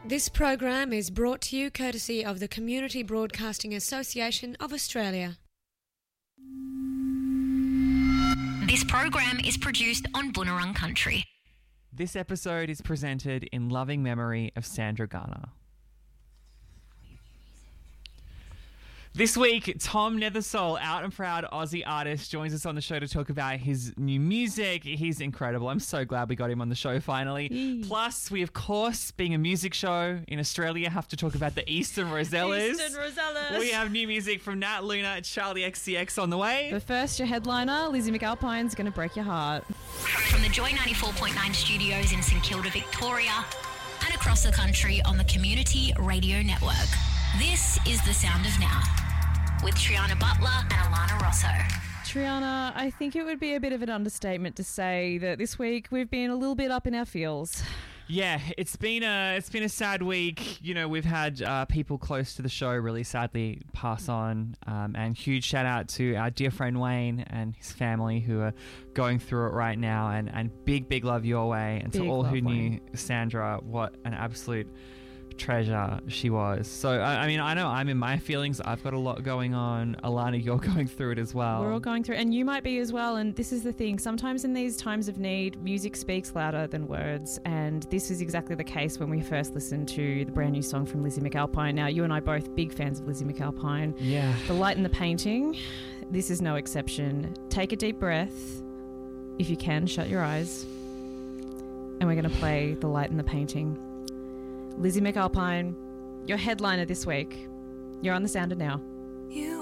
This program is brought to you courtesy of the Community Broadcasting Association of Australia. This program is produced on Boonwurrung Country. This episode is presented in loving memory of Sandra Garner. This week, Tom Nethersole, out and proud Aussie artist, joins us on the show to talk about his new music. He's incredible. I'm so glad we got him on the show finally. Plus, we, of course, being a music show in Australia, have to talk about the Eastern Rosellas. We have new music from Nat Luna, Charlie XCX on the way. But first, your headliner, Lizzie McAlpine's going to break your heart. From the Joy 94.9 studios in St Kilda, Victoria, and across the country on the Community Radio Network. This is The Sound of Now, with Triana Butler and Alana Rosso. Triana, I think it would be a bit of an understatement to say that this week we've been a little bit up in our feels. Yeah, it's been a sad week. You know, we've had people close to the show really sadly pass on, and huge shout out to our dear friend Wayne and his family who are going through it right now, and big love your way, and to all who knew Sandra, what an absolute treasure she was. So I mean, I know I'm in my feelings. I've got a lot going on. Alana, you're going through it as well. We're all going through it, and you might be as well. And this is the thing, sometimes in these times of need, music speaks louder than words, and this is exactly the case when we first listened to the brand new song from Lizzie McAlpine. Now, you and I both big fans of Lizzie McAlpine. Yeah. The Light in the Painting, this is no exception. Take a deep breath. If you can, shut your eyes, and we're going to play The Light in the Painting. Lizzie McAlpine, your headliner this week. You're on The Sound of Now. You